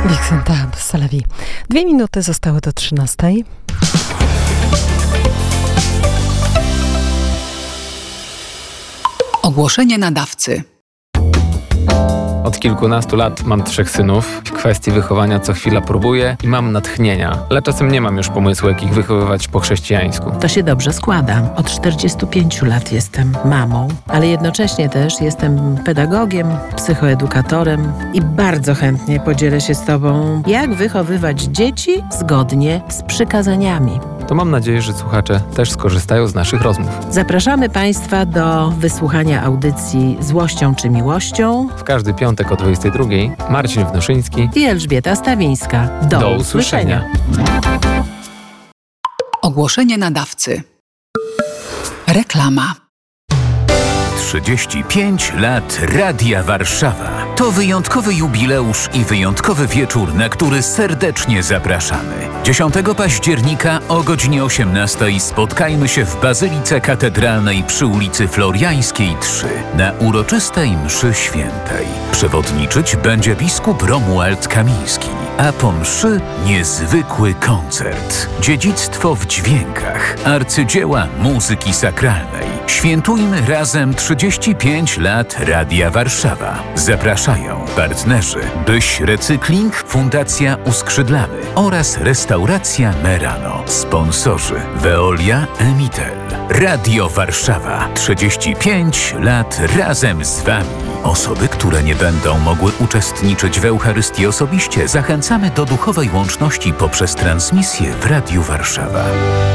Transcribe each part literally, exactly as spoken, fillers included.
Vincenta Salavi. Dwie minuty zostały do trzynastej. Ogłoszenie nadawcy. Od kilkunastu lat mam trzech synów. W kwestii wychowania co chwila próbuję i mam natchnienia, ale czasem nie mam już pomysłu, jak ich wychowywać po chrześcijańsku. To się dobrze składa. Od czterdziestu pięciu lat jestem mamą, ale jednocześnie też jestem pedagogiem, psychoedukatorem i bardzo chętnie podzielę się z Tobą, jak wychowywać dzieci zgodnie z przykazaniami. To mam nadzieję, że słuchacze też skorzystają z naszych rozmów. Zapraszamy Państwa do wysłuchania audycji Złością czy Miłością. W każdy piątek o dwudziestej drugiej Marcin Wnoszyński i Elżbieta Stawińska. Do, Do usłyszenia. usłyszenia. Ogłoszenie nadawcy. Reklama. trzydzieści pięć lat Radia Warszawa. To wyjątkowy jubileusz i wyjątkowy wieczór, na który serdecznie zapraszamy. dziesiątego października o godzinie osiemnastej spotkajmy się w Bazylice Katedralnej przy ulicy Floriańskiej trzy na uroczystej mszy świętej. Przewodniczyć będzie biskup Romuald Kamiński, a po mszy niezwykły koncert. Dziedzictwo w dźwiękach, arcydzieła muzyki sakralnej. Świętujmy razem trzydzieści pięć lat Radia Warszawa. Zapraszają partnerzy Byś Recykling, Fundacja Uskrzydlamy oraz Restauracja Merano. Sponsorzy Veolia, Emitel. Radio Warszawa. trzydzieści pięć lat razem z Wami. Osoby, które nie będą mogły uczestniczyć w Eucharystii osobiście, zachęcamy do duchowej łączności poprzez transmisję w Radiu Warszawa.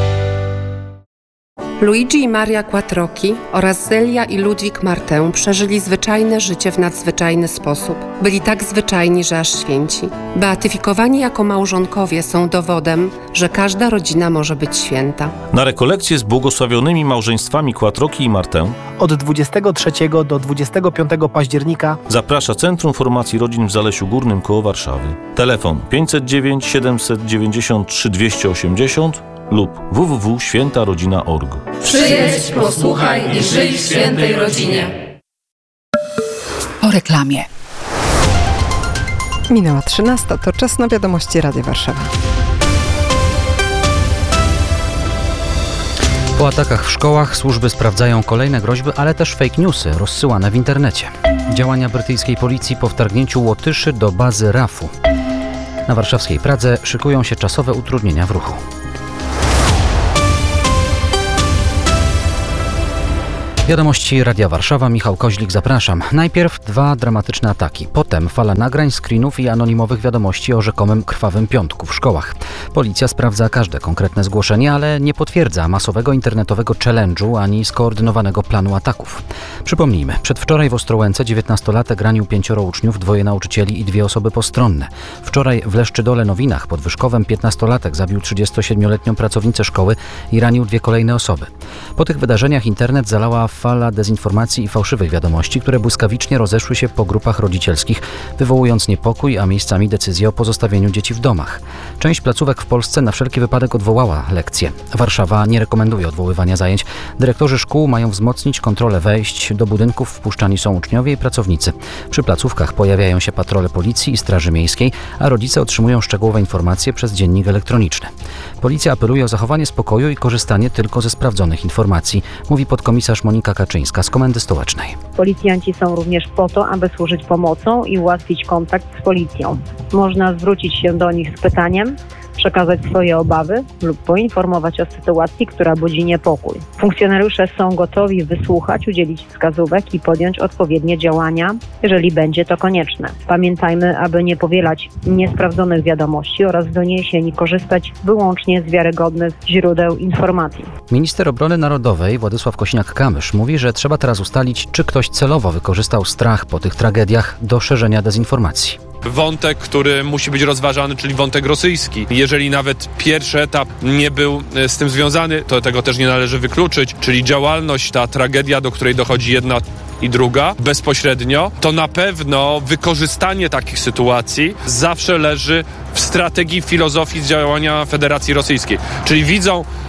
Luigi i Maria Quattrocchi oraz Zelia i Ludwik Martę przeżyli zwyczajne życie w nadzwyczajny sposób. Byli tak zwyczajni, że aż święci. Beatyfikowani jako małżonkowie są dowodem, że każda rodzina może być święta. Na rekolekcje z błogosławionymi małżeństwami Quattrocchi i Martę od dwudziestego trzeciego do dwudziestego piątego października zaprasza Centrum Formacji Rodzin w Zalesiu Górnym koło Warszawy. Telefon pięćset dziewięć siedemset dziewięćdziesiąt trzy dwieście osiemdziesiąt lub w w w kropka święta rodzina kropka org. Przyjedź, posłuchaj i żyj w świętej rodzinie. Po reklamie. Minęła trzynasta, to czas na wiadomości Radia Warszawa. Po atakach w szkołach służby sprawdzają kolejne groźby, ale też fake newsy rozsyłane w internecie. Działania brytyjskiej policji po wtargnięciu Łotyszy do bazy rafu. Na warszawskiej Pradze szykują się czasowe utrudnienia w ruchu. Wiadomości Radia Warszawa, Michał Koźlik, zapraszam. Najpierw dwa dramatyczne ataki, potem fala nagrań, screenów i anonimowych wiadomości o rzekomym krwawym piątku w szkołach. Policja sprawdza każde konkretne zgłoszenie, ale nie potwierdza masowego internetowego challenge'u ani skoordynowanego planu ataków. Przypomnijmy, przedwczoraj w Ostrołęce dziewiętnastolatek ranił pięcioro uczniów, dwoje nauczycieli i dwie osoby postronne. Wczoraj w Leszczydole Nowinach pod Wyszkowem piętnastolatek zabił trzydziestosiedmioletnią pracownicę szkoły i ranił dwie kolejne osoby. Po tych wydarzeniach internet zalała fala dezinformacji i fałszywych wiadomości, które błyskawicznie rozeszły się po grupach rodzicielskich, wywołując niepokój, a miejscami decyzję o pozostawieniu dzieci w domach. Część placówek w Polsce na wszelki wypadek odwołała lekcje. Warszawa nie rekomenduje odwoływania zajęć. Dyrektorzy szkół mają wzmocnić kontrolę wejść. Do budynków wpuszczani są uczniowie i pracownicy. Przy placówkach pojawiają się patrole policji i straży miejskiej, a rodzice otrzymują szczegółowe informacje przez dziennik elektroniczny. Policja apeluje o zachowanie spokoju i korzystanie tylko ze sprawdzonych informacji, mówi podkomisarz Monika Kaczyńska z Komendy Stołecznej. Policjanci są również po to, aby służyć pomocą i ułatwić kontakt z policją. Można zwrócić się do nich z pytaniem, przekazać swoje obawy lub poinformować o sytuacji, która budzi niepokój. Funkcjonariusze są gotowi wysłuchać, udzielić wskazówek i podjąć odpowiednie działania, jeżeli będzie to konieczne. Pamiętajmy, aby nie powielać niesprawdzonych wiadomości oraz doniesień i korzystać wyłącznie z wiarygodnych źródeł informacji. Minister Obrony Narodowej Władysław Kosiniak-Kamysz mówi, że trzeba teraz ustalić, czy ktoś celowo wykorzystał strach po tych tragediach do szerzenia dezinformacji. Wątek, który musi być rozważany, czyli wątek rosyjski. Jeżeli nawet pierwszy etap nie był z tym związany, to tego też nie należy wykluczyć, czyli działalność, ta tragedia, do której dochodzi jedna i druga bezpośrednio, to na pewno wykorzystanie takich sytuacji zawsze leży w strategii, filozofii działania Federacji Rosyjskiej. Czyli widzą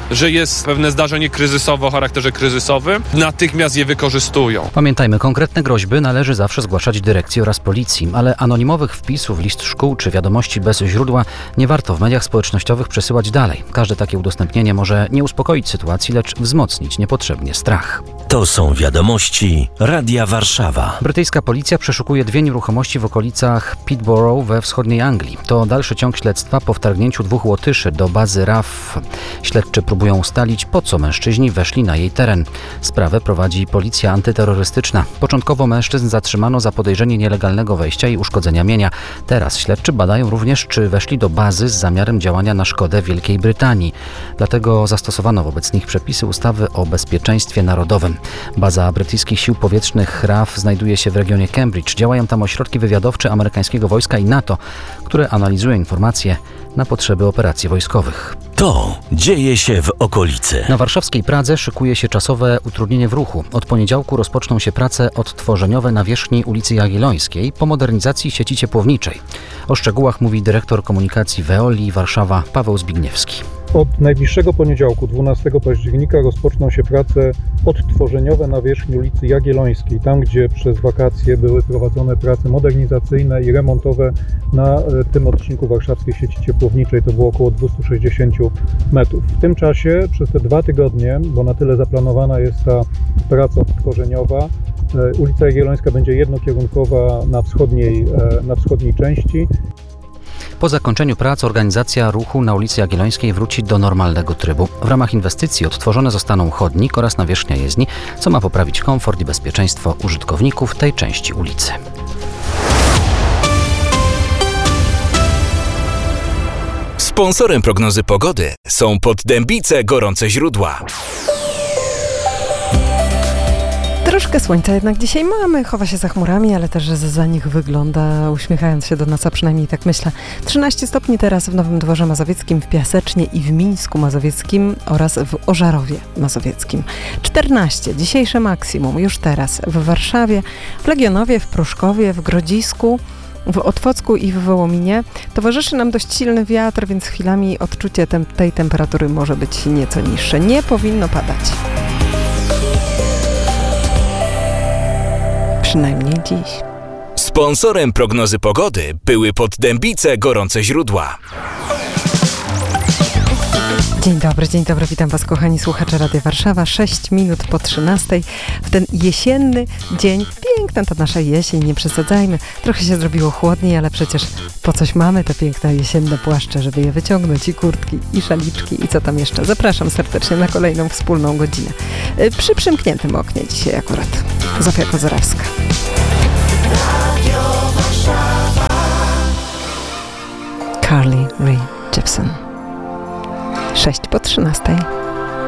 że jest pewne zdarzenie kryzysowe o charakterze kryzysowym, natychmiast je wykorzystują. Pamiętajmy, konkretne groźby należy zawsze zgłaszać dyrekcji oraz policji, ale anonimowych wpisów, list szkół czy wiadomości bez źródła nie warto w mediach społecznościowych przesyłać dalej. Każde takie udostępnienie może nie uspokoić sytuacji, lecz wzmocnić niepotrzebnie strach. To są wiadomości Radia Warszawa. Brytyjska policja przeszukuje dwie nieruchomości w okolicach Peterborough we wschodniej Anglii. To dalszy ciąg śledztwa po wtargnięciu dwóch Łotyszy do bazy R A F. Śledczy próbują ustalić, po co mężczyźni weszli na jej teren. Sprawę prowadzi policja antyterrorystyczna. Początkowo mężczyzn zatrzymano za podejrzenie nielegalnego wejścia i uszkodzenia mienia. Teraz śledczy badają również, czy weszli do bazy z zamiarem działania na szkodę Wielkiej Brytanii. Dlatego zastosowano wobec nich przepisy ustawy o bezpieczeństwie narodowym. Baza brytyjskich sił powietrznych R A F znajduje się w regionie Cambridge. Działają tam ośrodki wywiadowcze amerykańskiego wojska i NATO, które analizują informacje na potrzeby operacji wojskowych. To dzieje się w okolicy. Na warszawskiej Pradze szykuje się czasowe utrudnienie w ruchu. Od poniedziałku rozpoczną się prace odtworzeniowe nawierzchni ulicy Jagiellońskiej po modernizacji sieci ciepłowniczej. O szczegółach mówi dyrektor komunikacji Veolia Warszawa Paweł Zbigniewski. Od najbliższego poniedziałku, dwunastego października, rozpoczną się prace odtworzeniowe nawierzchni ulicy Jagiellońskiej, tam gdzie przez wakacje były prowadzone prace modernizacyjne i remontowe na tym odcinku warszawskiej sieci ciepłowniczej. To było około dwieście sześćdziesiąt metrów. W tym czasie, przez te dwa tygodnie, bo na tyle zaplanowana jest ta praca odtworzeniowa, ulica Jagiellońska będzie jednokierunkowa na wschodniej, na wschodniej części. Po zakończeniu prac organizacja ruchu na ulicy Jagiellońskiej wróci do normalnego trybu. W ramach inwestycji odtworzone zostaną chodnik oraz nawierzchnia jezdni, co ma poprawić komfort i bezpieczeństwo użytkowników tej części ulicy. Sponsorem prognozy pogody są Poddębice Gorące Źródła. Troszkę słońca jednak dzisiaj mamy, chowa się za chmurami, ale też za nich wygląda, uśmiechając się do nas, a przynajmniej tak myślę. trzynaście stopni teraz w Nowym Dworze Mazowieckim, w Piasecznie i w Mińsku Mazowieckim oraz w Ożarowie Mazowieckim. czternaście, dzisiejsze maksimum, już teraz w Warszawie, w Legionowie, w Pruszkowie, w Grodzisku, w Otwocku i w Wołominie. Towarzyszy nam dość silny wiatr, więc chwilami odczucie tem- tej temperatury może być nieco niższe. Nie powinno padać. Przynajmniej dziś. Sponsorem prognozy pogody były Poddębice Gorące Źródła. Dzień dobry, dzień dobry, witam Was, kochani słuchacze Radia Warszawa. sześć minut po trzynastej w ten jesienny dzień. Piękna ta nasza jesień, nie przesadzajmy. Trochę się zrobiło chłodniej, ale przecież po coś mamy te piękne jesienne płaszcze, żeby je wyciągnąć, i kurtki, i szaliczki, i co tam jeszcze. Zapraszam serdecznie na kolejną wspólną godzinę. Przy przymkniętym oknie dzisiaj akurat. Zofia Kozarawska. Carly Rae Jepsen. sześć po trzynastej.